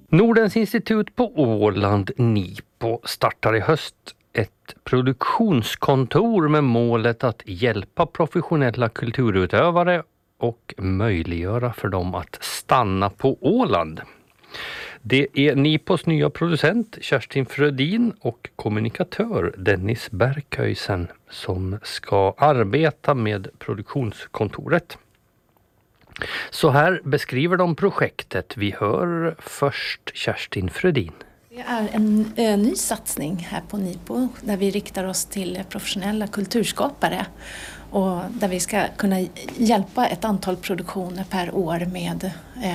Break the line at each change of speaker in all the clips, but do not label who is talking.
Nordens institut på Åland, NIPO, startar i höst ett produktionskontor med målet att hjälpa professionella kulturutövare och möjliggöra för dem att stanna på Åland. Det är NIPOs nya producent Kerstin Frödin och kommunikatör Dennis Bergkuysen som ska arbeta med produktionskontoret. Så här beskriver de projektet. Vi hör först Kerstin Frödin.
Det är en ny satsning här på NIPO där vi riktar oss till professionella kulturskapare och där vi ska kunna hjälpa ett antal produktioner per år med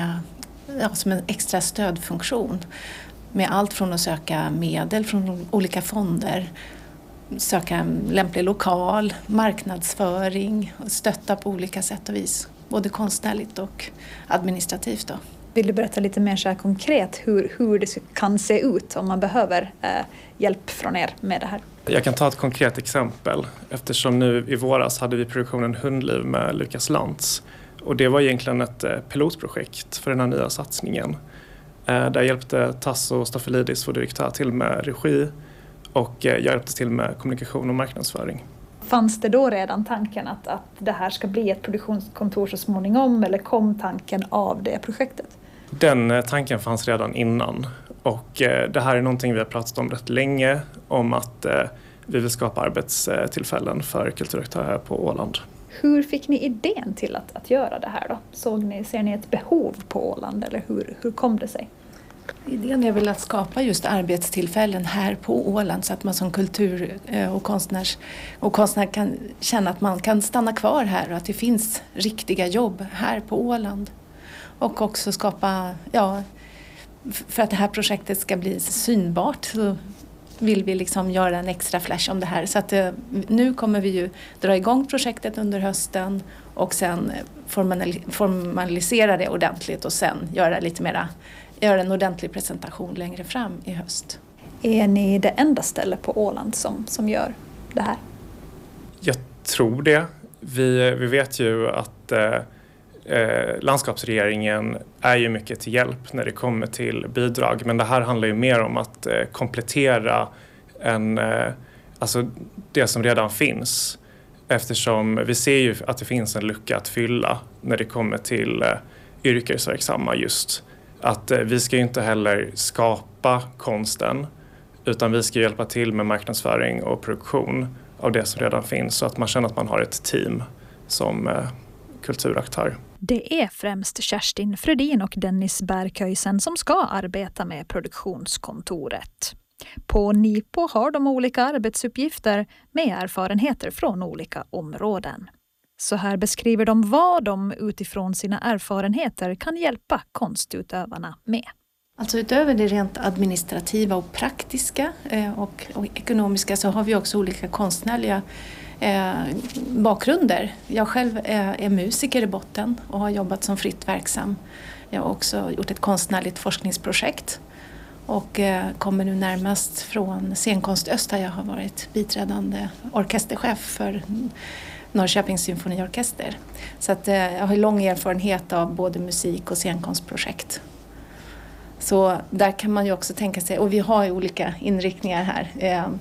som en extra stödfunktion med allt från att söka medel från olika fonder, söka en lämplig lokal, marknadsföring och stötta på olika sätt och vis, både konstnärligt och administrativt då.
Vill du berätta lite mer så här konkret hur det kan se ut om man behöver hjälp från er med det här?
Jag kan ta ett konkret exempel eftersom nu i våras hade vi produktionen Hundliv med Lukas Lantz. Och det var egentligen ett pilotprojekt för den här nya satsningen. Där hjälpte Tasso Staffelidis, vår direktör, till med regi och jag hjälpte till med kommunikation och marknadsföring.
Fanns det då redan tanken att det här ska bli ett produktionskontor så småningom eller kom tanken av det projektet?
Den tanken fanns redan innan och det här är någonting vi har pratat om rätt länge om att vi vill skapa arbetstillfällen för kulturaktörer på Åland.
Hur fick ni idén till att göra det här då? Ser ni ett behov på Åland eller hur kom det sig?
Idén är väl att skapa just arbetstillfällen här på Åland så att man som kultur- och konstnär kan känna att man kan stanna kvar här och att det finns riktiga jobb här på Åland. Och också skapa, för att det här projektet ska bli synbart så vill vi liksom göra en extra flash om det här. Så att nu kommer vi ju dra igång projektet under hösten och sen formalisera det ordentligt och sen göra en ordentlig presentation längre fram i höst.
Är ni det enda stället på Åland som gör det här?
Jag tror det. Vi vet ju att landskapsregeringen är ju mycket till hjälp när det kommer till bidrag. Men det här handlar ju mer om att komplettera det som redan finns. Eftersom vi ser ju att det finns en lucka att fylla när det kommer till yrkesverksamma just. Att vi ska ju inte heller skapa konsten utan vi ska hjälpa till med marknadsföring och produktion av det som redan finns så att man känner att man har ett team som kulturaktör.
Det är främst Kerstin Frödin och Dennis Bergkuysen som ska arbeta med produktionskontoret. På NIPO har de olika arbetsuppgifter med erfarenheter från olika områden. Så här beskriver de vad de utifrån sina erfarenheter kan hjälpa konstutövarna med.
Alltså utöver det rent administrativa och praktiska och ekonomiska så har vi också olika konstnärliga bakgrunder. Jag själv är musiker i botten och har jobbat som fritt verksam. Jag har också gjort ett konstnärligt forskningsprojekt och kommer nu närmast från Scenkonst Öst där jag har varit biträdande orkesterchef för Norrköpings symfoniorkester. Så att jag har lång erfarenhet av både musik och scenkonstprojekt. Så där kan man ju också tänka sig, och vi har ju olika inriktningar här.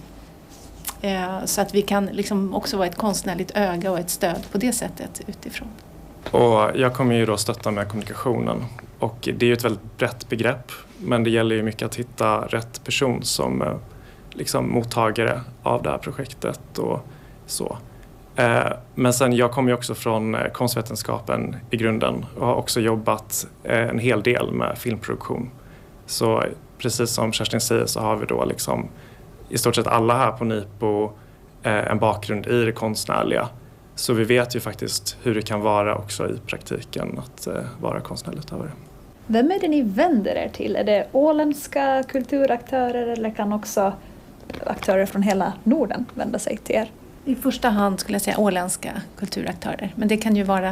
Så att vi kan liksom också vara ett konstnärligt öga och ett stöd på det sättet utifrån.
Och jag kommer ju då stötta med kommunikationen. Och det är ju ett väldigt brett begrepp. Men det gäller ju mycket att hitta rätt person som liksom mottagare av det här projektet och så. Men sen jag kommer ju också från konstvetenskapen i grunden och har också jobbat en hel del med filmproduktion. Så precis som Kerstin säger så har vi då liksom i stort sett alla här på NIPO en bakgrund i det konstnärliga. Så vi vet ju faktiskt hur det kan vara också i praktiken att vara konstnärlig utövare.
Vem är det ni vänder er till? Är det åländska kulturaktörer eller kan också aktörer från hela Norden vända sig till er?
I första hand skulle jag säga åländska kulturaktörer. Men det kan ju vara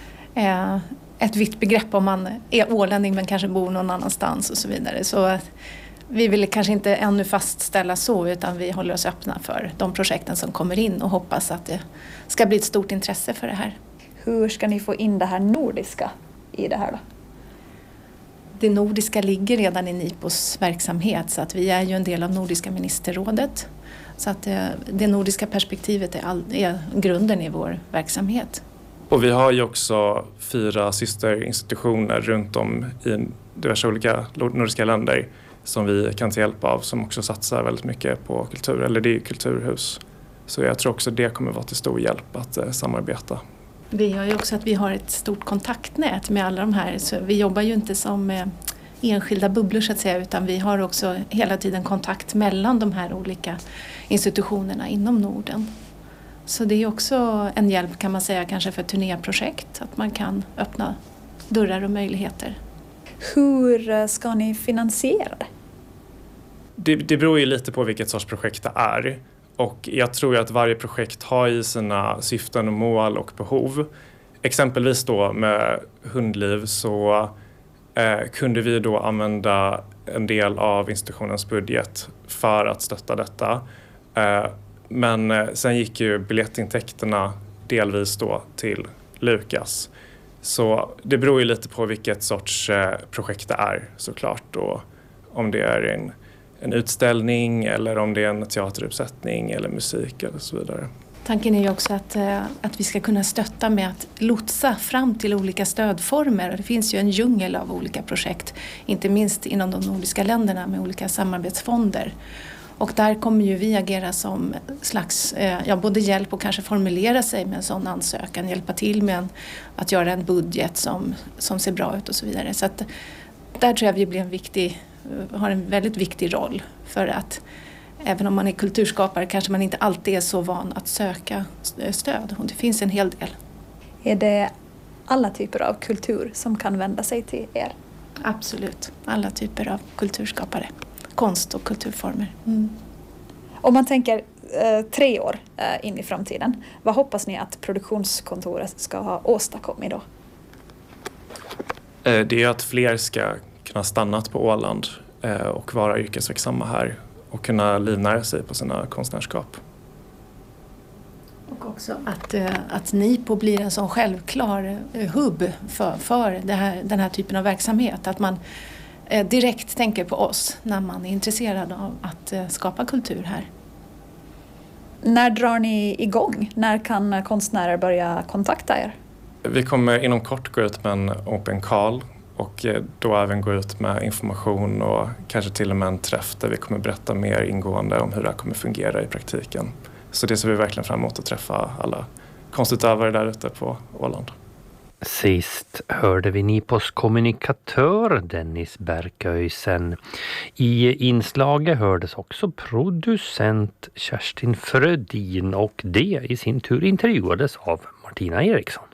ett vitt begrepp om man är ålänning men kanske bor någon annanstans och så vidare. Så vi vill kanske inte ännu fastställa så utan vi håller oss öppna för de projekten som kommer in och hoppas att det ska bli ett stort intresse för det här.
Hur ska ni få in det här nordiska i det här då?
det nordiska ligger redan i NIPOs verksamhet, så att vi är ju en del av Nordiska ministerrådet. Så att det nordiska perspektivet är grunden i vår verksamhet.
Och vi har ju också 4 systerinstitutioner runt om i diverse olika nordiska länder som vi kan ta hjälp av, som också satsar väldigt mycket på kultur, eller det är kulturhus. Så jag tror också det kommer vara till stor hjälp att samarbeta.
Vi gör ju också att vi har ett stort kontaktnät med alla de här, så vi jobbar ju inte som enskilda bubblor så att säga, utan vi har också hela tiden kontakt mellan de här olika institutionerna inom Norden. Så det är också en hjälp kan man säga kanske för turnéprojekt, att man kan öppna dörrar och möjligheter.
Hur ska ni finansiera det?
Det beror ju lite på vilket sorts projekt det är. Och jag tror att varje projekt har i sina syften och mål och behov. Exempelvis då med Hundliv så kunde vi då använda en del av institutionens budget för att stötta detta. Men sen gick ju biljettintäkterna delvis då till Lukas. Så det beror ju lite på vilket sorts projekt det är såklart. Och om det är en utställning eller om det är en teateruppsättning eller musik eller så vidare.
Tanken är ju också att vi ska kunna stötta med att lotsa fram till olika stödformer. Det finns ju en djungel av olika projekt, inte minst inom de nordiska länderna med olika samarbetsfonder. Och där kommer ju vi agera som slags, både hjälp och kanske formulera sig med en sån ansökan, hjälpa till med att göra en budget som ser bra ut och så vidare. Så att där tror jag vi blir har en väldigt viktig roll, för att även om man är kulturskapare kanske man inte alltid är så van att söka stöd, och det finns en hel del.
Är det alla typer av kultur som kan vända sig till er?
Absolut, alla typer av kulturskapare, konst och kulturformer.
Om man tänker 3 år in i framtiden, vad hoppas ni att produktionskontoret ska ha åstadkommit då?
Det är att fler ska kunna stanna på Åland och vara yrkesverksamma här och kunna livnära sig på sina konstnärskap.
Och också att NIPO blir en sån självklar hubb för den här typen av verksamhet. Att man direkt tänker på oss när man är intresserad av att skapa kultur här.
När drar ni igång? När kan konstnärer börja kontakta er?
Vi kommer inom kort gå ut med en open call och då även gå ut med information och kanske till och med en träff där vi kommer berätta mer ingående om hur det här kommer fungera i praktiken. Så det ser vi verkligen fram emot, att träffa alla konstutövare där ute på Åland.
Sist hörde vi NIPOs kommunikatör Dennis Berköisen. I inslaget hördes också producent Kerstin Frödin, och det i sin tur intervjuades av Martina Eriksson.